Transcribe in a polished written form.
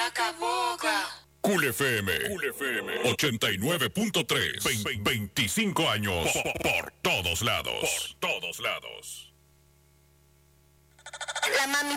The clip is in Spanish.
Vaca boca. Cool FM 89.3. 25 años por todos lados. La mami